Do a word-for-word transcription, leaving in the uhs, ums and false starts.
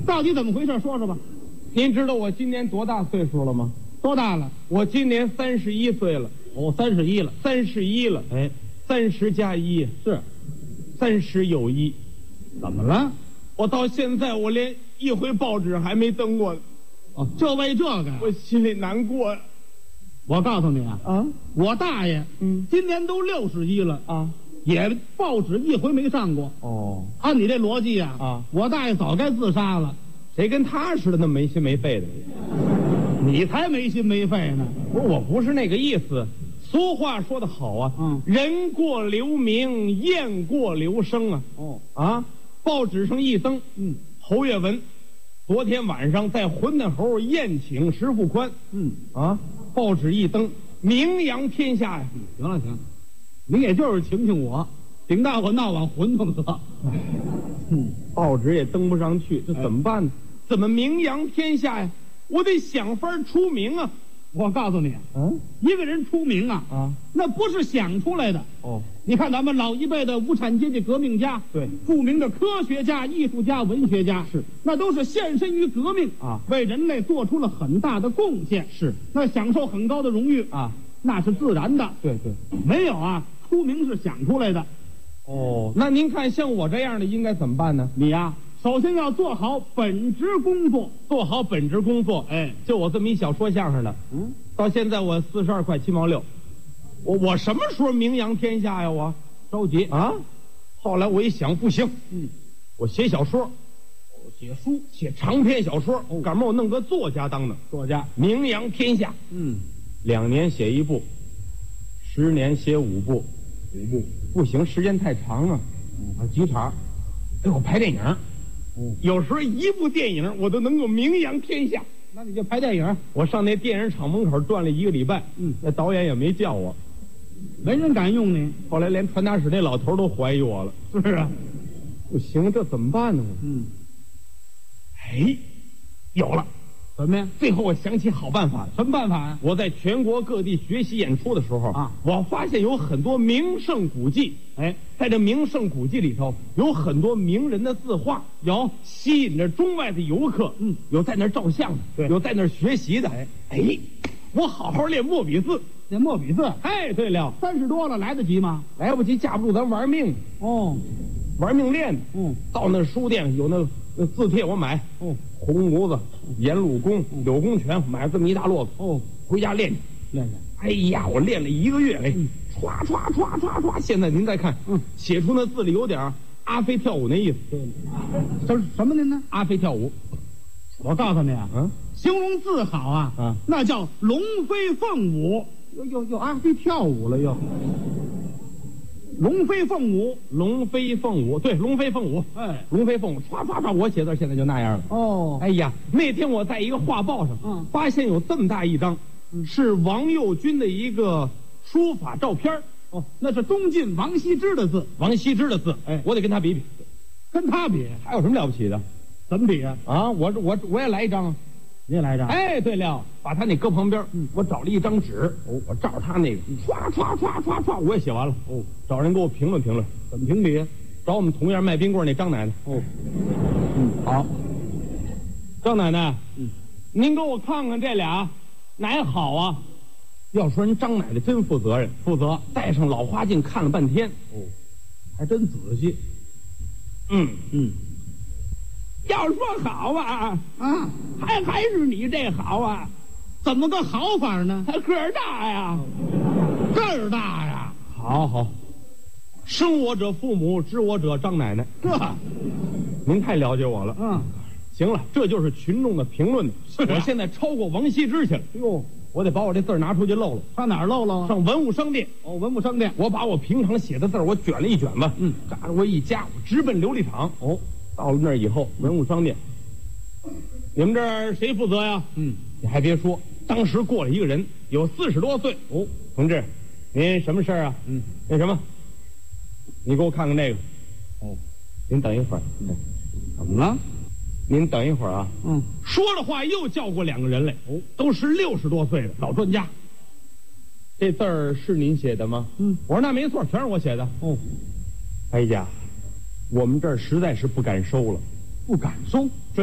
到底怎么回事？说说吧。 您知道我今年多大岁数了吗？ 多大了？ 我今年三十一岁了。 哦，三十一了。 三十一了。 哎， 三十加一是三十有一。 怎么了？ 我到现在我连一回报纸还没登过呢。 哦，就为这个， 我心里难过呀。 我告诉你啊， 啊， 我大爷， 嗯， 今年都六十一了啊， 也报纸一回没上过。 哦， 按你这逻辑啊， 啊， 我大爷早该自杀了。 谁跟他似的那么没心没肺的？ 你才没心没肺呢。 不是，我不是那个意思。俗话说得好啊， 嗯， 人过留名，雁过留声啊。 哦啊，报纸上一登， 嗯， 侯月文昨天晚上在混蛋猴宴请石富宽。 嗯啊，报纸一登，名扬天下呀。 行了行了，你也就是请请我，顶大我闹往混沌得。 嗯，报纸也登不上去，这怎么办呢？怎么名扬天下呀？我得想法出名啊！ 我告诉你， 嗯， 一个人出名啊， 啊， 那不是想出来的。 哦， 你看咱们老一辈的无产阶级革命家， 对， 著名的科学家、艺术家、文学家， 是， 那都是献身于革命啊， 为人类做出了很大的贡献， 是， 那享受很高的荣誉啊， 那是自然的。 对对， 没有啊，出名是想出来的。 哦，那您看像我这样的应该怎么办呢？ 你呀、啊，首先要做好本职工作， 做好本职工作。 哎， 就我这么一小说相声的， 嗯， 到现在我四十二块七毛六，我我什么时候名扬天下呀？我着急啊！后来我一想，不行， 嗯， 我写小说， 我写书， 写长篇小说， 哦， 赶明儿我弄个作家当当， 作家名扬天下。 嗯， 两年写一部，十年写五部， 五部不行，时间太长啊。 嗯，几场， 给我拍电影。 嗯， 有时候一部电影我都能够名扬天下。 那你就拍电影。 我上那电影厂门口转了一个礼拜， 嗯， 那导演也没叫我， 没人敢用你。 后来连传达室那老头都怀疑我了。 是啊， 不行，这怎么办呢？ 嗯， 哎，有了， 怎么呀？ 最后我想起好办法了。 什么办法呀、啊？ 我在全国各地学习演出的时候啊， 我发现有很多名胜古迹。 哎， 在这名胜古迹里头，有很多名人的字画，有吸引着中外的游客， 嗯， 有在那儿照相的， 对， 有在那儿学习的。哎，哎，我好好练墨笔字， 练墨笔字。 哎，对了， 三十多了，来得及吗？ 来不及，架不住咱玩命。 哦， 玩命练。 嗯，到那书店有那那字帖，我买。 哦， 红模子、颜鲁公、柳公权，买了这么一大摞子。 哦， 回家练去， 练去。 哎呀，我练了一个月，哎， 嗯， 唰唰唰唰唰。现在您再看， 嗯， 写出那字里有点阿飞跳舞那意思。 对，什什么您呢？ 阿飞跳舞。 我告诉你啊， 嗯， 形容字好啊， 啊， 那叫龙飞凤舞。又又又阿飞跳舞了又。龙飞凤舞， 龙飞凤舞，对，龙飞凤舞， 哎， 龙飞凤舞，唰唰唰，我写字现在就那样了。 哦， 哎呀，那天我在一个画报上， 嗯， 发现有这么大一张， 嗯， 是王右军的一个书法照片。 哦，那是东晋王羲之的字， 王羲之的字， 哎， 我得跟他比比， 跟他比， 还有什么了不起的？ 怎么比啊？ 啊，我我我也来一张啊。 你也来一张？ 哎，对了，把他那搁旁边， 嗯， 我找了一张纸，哦，我照着他那个，唰唰唰唰唰，我也写完了。哦，找人给我评论评论， 怎么评比？ 找我们同样卖冰棍那张奶奶。 哦，嗯，好， 张奶奶， 嗯， 您给我看看这俩，哪好啊？要说人张奶奶真负责任，负责，戴上老花镜看了半天， 哦，还真仔细。 嗯嗯。 要说好啊， 啊， 还还是你这好啊？ 怎么个好法呢？ 他个儿大呀， 个儿大呀。 好好，生我者父母，知我者张奶奶。 这， 您太了解我了。 嗯， 行了，这就是群众的评论。 是啊， 我现在超过王羲之去了。 哟， 我得把我这字拿出去漏了。 上哪儿漏了？ 上文物商店。 哦，文物商店。 我把我平常写的字我卷了一卷吧， 嗯， 扎着我一夹，我直奔琉璃厂。 哦， 到了那儿以后，文物商店，你们这儿谁负责呀？ 嗯， 你还别说，当时过来一个人，有四十多岁。哦，同志，您什么事儿啊？ 嗯， 那什么，你给我看看这个。 哦， 您等一会儿。 嗯，怎么了？ 您等一会儿啊。 嗯， 说着话又叫过两个人来。哦，都是六十多岁的老专家。这字儿是您写的吗？ 嗯， 我说那没错，全是我写的。 哦， 哎呀，我们这儿实在是不敢收了， 不敢收。